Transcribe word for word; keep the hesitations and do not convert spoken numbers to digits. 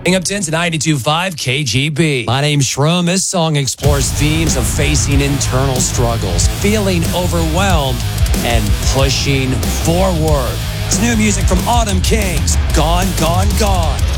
Hang up ten to ninety-two point five K G B. My name's Shroom. This song explores themes of facing internal struggles, feeling overwhelmed, and pushing forward. It's new music from Autumn Kings. Gone, Gone, Gone.